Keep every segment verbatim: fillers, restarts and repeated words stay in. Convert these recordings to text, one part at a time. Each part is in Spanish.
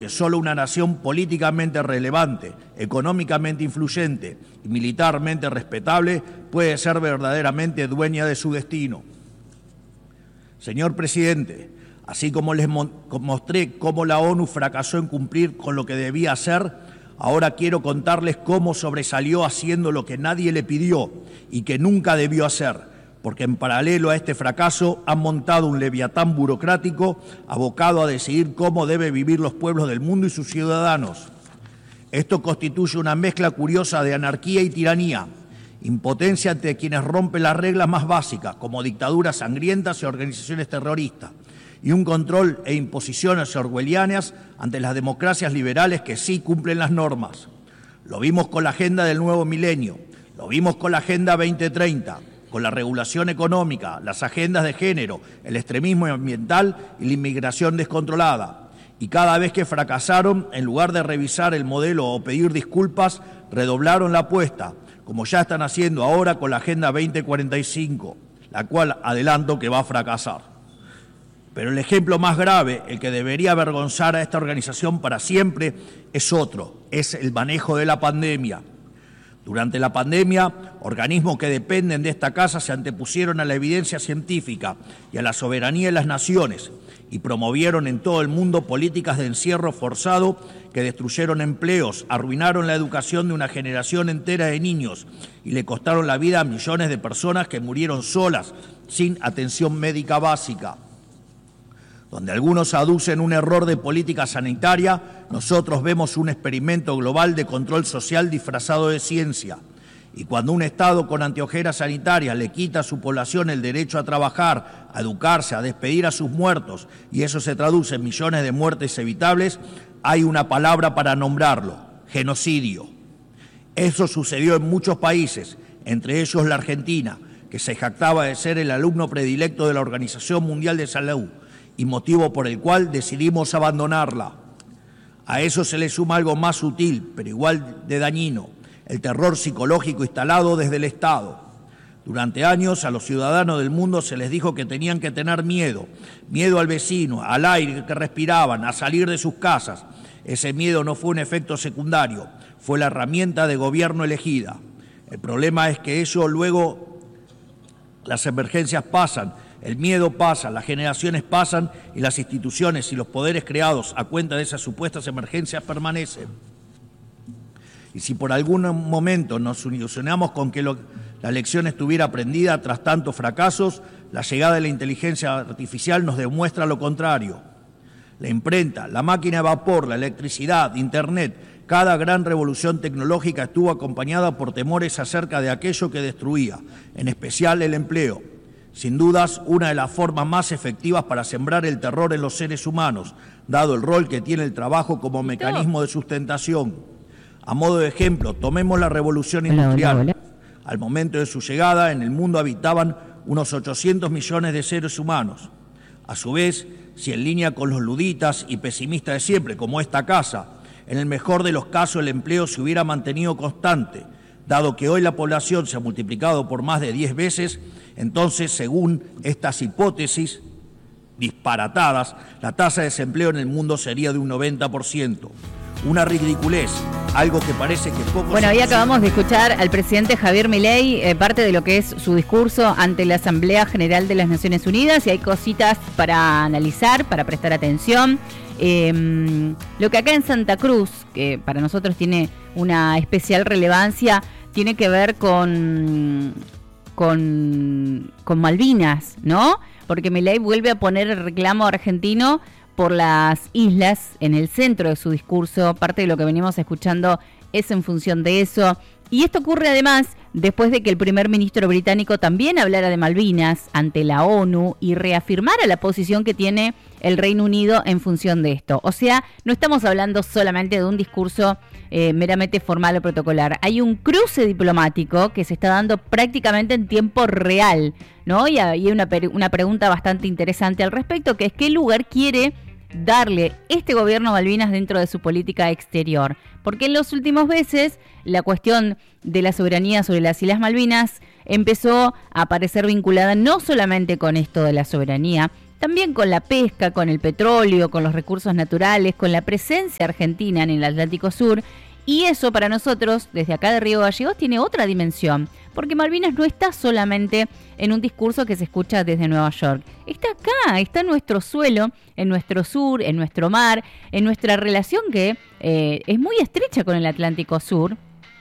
que solo una nación políticamente relevante, económicamente influyente y militarmente respetable puede ser verdaderamente dueña de su destino. Señor presidente, así como les mostré cómo la ONU fracasó en cumplir con lo que debía hacer, ahora quiero contarles cómo sobresalió haciendo lo que nadie le pidió y que nunca debió hacer, porque en paralelo a este fracaso han montado un leviatán burocrático abocado a decidir cómo deben vivir los pueblos del mundo y sus ciudadanos. Esto constituye una mezcla curiosa de anarquía y tiranía, impotencia ante quienes rompen las reglas más básicas, como dictaduras sangrientas y organizaciones terroristas, y un control e imposiciones orwellianas ante las democracias liberales que sí cumplen las normas. Lo vimos con la agenda del nuevo milenio, lo vimos con la Agenda veinte treinta, con la regulación económica, las agendas de género, el extremismo ambiental y la inmigración descontrolada. Y cada vez que fracasaron, en lugar de revisar el modelo o pedir disculpas, redoblaron la apuesta, como ya están haciendo ahora con la Agenda veinte cuarenta y cinco, la cual adelanto que va a fracasar. Pero el ejemplo más grave, el que debería avergonzar a esta organización para siempre, es otro, es el manejo de la pandemia. Durante la pandemia, organismos que dependen de esta casa se antepusieron a la evidencia científica y a la soberanía de las naciones y promovieron en todo el mundo políticas de encierro forzado que destruyeron empleos, arruinaron la educación de una generación entera de niños y le costaron la vida a millones de personas que murieron solas, sin atención médica básica. Donde algunos aducen un error de política sanitaria, nosotros vemos un experimento global de control social disfrazado de ciencia. Y cuando un Estado con anteojeras sanitarias le quita a su población el derecho a trabajar, a educarse, a despedir a sus muertos, y eso se traduce en millones de muertes evitables, hay una palabra para nombrarlo: genocidio. Eso sucedió en muchos países, entre ellos la Argentina, que se jactaba de ser el alumno predilecto de la Organización Mundial de Salud, y motivo por el cual decidimos abandonarla. A eso se le suma algo más sutil, pero igual de dañino: el terror psicológico instalado desde el Estado. Durante años a los ciudadanos del mundo se les dijo que tenían que tener miedo, miedo al vecino, al aire que respiraban, a salir de sus casas. Ese miedo no fue un efecto secundario, fue la herramienta de gobierno elegida. El problema es que eso luego, las emergencias pasan, el miedo pasa, las generaciones pasan y las instituciones y los poderes creados a cuenta de esas supuestas emergencias permanecen. Y si por algún momento nos ilusionamos con que lo, la lección estuviera aprendida tras tantos fracasos, la llegada de la inteligencia artificial nos demuestra lo contrario. La imprenta, la máquina de vapor, la electricidad, Internet, cada gran revolución tecnológica estuvo acompañada por temores acerca de aquello que destruía, en especial el empleo. Sin dudas, una de las formas más efectivas para sembrar el terror en los seres humanos, dado el rol que tiene el trabajo como mecanismo de sustentación. A modo de ejemplo, tomemos la revolución industrial. Hola, hola, hola. Al momento de su llegada, en el mundo habitaban unos ochocientos millones de seres humanos. A su vez, si en línea con los luditas y pesimistas de siempre, como esta casa, en el mejor de los casos el empleo se hubiera mantenido constante, dado que hoy la población se ha multiplicado por más de diez veces, entonces, según estas hipótesis disparatadas, la tasa de desempleo en el mundo sería de un noventa por ciento. Una ridiculez, algo que parece que poco... Bueno, ahí acabamos de escuchar al presidente Javier Milei, eh, parte de lo que es su discurso ante la Asamblea General de las Naciones Unidas, y hay cositas para analizar, para prestar atención. Eh, lo que acá en Santa Cruz, que para nosotros tiene una especial relevancia, tiene que ver con... Con, con Malvinas, ¿no? Porque Milei vuelve a poner el reclamo argentino por las islas en el centro de su discurso. Parte de lo que venimos escuchando es en función de eso. Y esto ocurre además después de que el primer ministro británico también hablara de Malvinas ante la ONU y reafirmara la posición que tiene el Reino Unido en función de esto. O sea, no estamos hablando solamente de un discurso eh, meramente formal o protocolar. Hay un cruce diplomático que se está dando prácticamente en tiempo real, ¿no? Y hay una, una pregunta bastante interesante al respecto, que es ¿qué lugar quiere darle este gobierno a Malvinas dentro de su política exterior? Porque en los últimos meses la cuestión de la soberanía sobre las Islas Malvinas empezó a aparecer vinculada no solamente con esto de la soberanía, también con la pesca, con el petróleo, con los recursos naturales, con la presencia argentina en el Atlántico Sur. Y eso para nosotros, desde acá de Río Gallegos, tiene otra dimensión, porque Malvinas no está solamente en un discurso que se escucha desde Nueva York. Está acá, está en nuestro suelo, en nuestro sur, en nuestro mar, en nuestra relación que eh, es muy estrecha con el Atlántico Sur.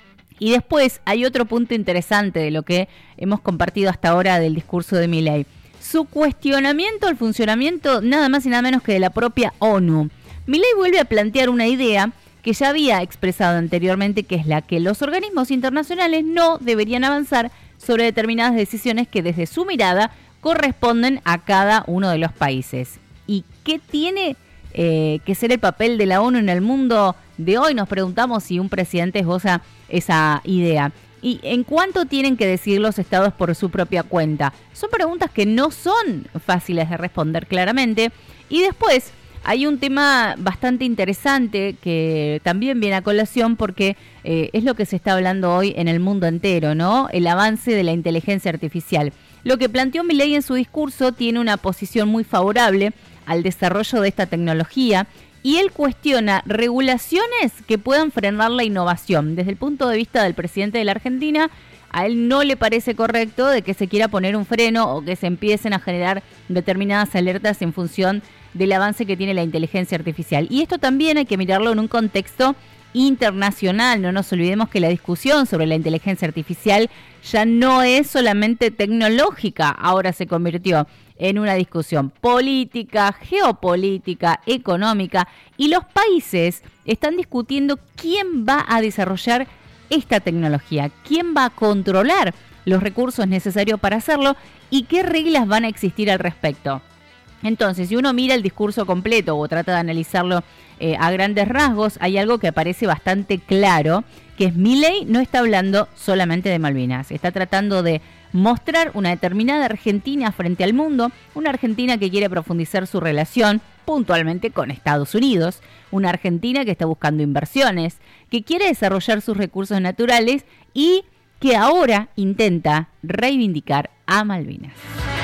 Y después hay otro punto interesante de lo que hemos compartido hasta ahora del discurso de Milei. Su cuestionamiento al funcionamiento nada más y nada menos que de la propia ONU. Milei vuelve a plantear una idea que ya había expresado anteriormente, que es la que los organismos internacionales no deberían avanzar sobre determinadas decisiones que desde su mirada corresponden a cada uno de los países. ¿Y qué tiene eh, que ser el papel de la ONU en el mundo de hoy? Nos preguntamos si un presidente esboza esa idea. ¿Y en cuánto tienen que decidir los estados por su propia cuenta? Son preguntas que no son fáciles de responder claramente. Y después hay un tema bastante interesante que también viene a colación porque eh, es lo que se está hablando hoy en el mundo entero, ¿no? El avance de la inteligencia artificial. Lo que planteó Milei en su discurso tiene una posición muy favorable al desarrollo de esta tecnología y él cuestiona regulaciones que puedan frenar la innovación. Desde el punto de vista del presidente de la Argentina, a él no le parece correcto de que se quiera poner un freno o que se empiecen a generar determinadas alertas en función del avance que tiene la inteligencia artificial. Y esto también hay que mirarlo en un contexto internacional. No nos olvidemos que la discusión sobre la inteligencia artificial ya no es solamente tecnológica, ahora se convirtió en una discusión política, geopolítica, económica, y los países están discutiendo quién va a desarrollar esta tecnología, quién va a controlar los recursos necesarios para hacerlo y qué reglas van a existir al respecto. Entonces, si uno mira el discurso completo o trata de analizarlo eh, a grandes rasgos, hay algo que aparece bastante claro, que es Milei no está hablando solamente de Malvinas, está tratando de mostrar una determinada Argentina frente al mundo, una Argentina que quiere profundizar su relación puntualmente con Estados Unidos, una Argentina que está buscando inversiones, que quiere desarrollar sus recursos naturales y que ahora intenta reivindicar a Malvinas.